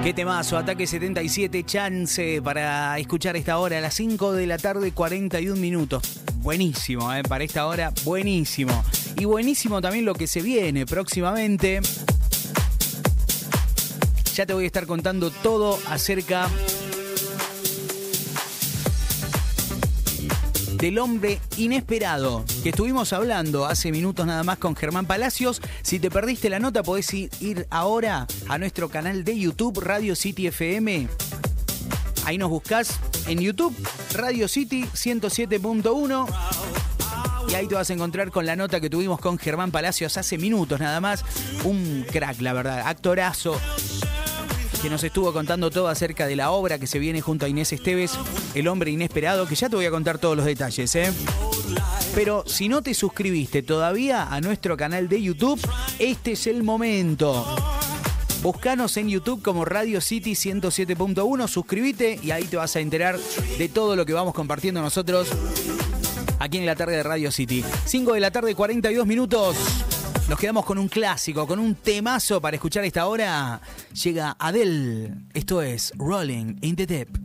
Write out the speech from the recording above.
Qué temazo, Ataque 77, chance para escuchar esta hora a las 5 de la tarde, 41 minutos. Buenísimo, para esta hora, buenísimo. Y buenísimo también lo que se viene próximamente. Ya te voy a estar contando todo acerca del hombre inesperado, que estuvimos hablando hace minutos nada más con Germán Palacios. Si te perdiste la nota, podés ir ahora a nuestro canal de YouTube, Radio City FM. Ahí nos buscás en YouTube, Radio City 107.1. Y ahí te vas a encontrar con la nota que tuvimos con Germán Palacios hace minutos nada más. Un crack, la verdad, actorazo, que nos estuvo contando todo acerca de la obra que se viene junto a Inés Esteves, El hombre inesperado, que ya te voy a contar todos los detalles, Pero si no te suscribiste todavía a nuestro canal de YouTube, este es el momento. Búscanos en YouTube como Radio City 107.1, suscríbete y ahí te vas a enterar de todo lo que vamos compartiendo nosotros aquí en la tarde de Radio City. 5 de la tarde, 42 minutos. Nos quedamos con un clásico, con un temazo para escuchar esta hora. Llega Adele. Esto es Rolling in the Deep.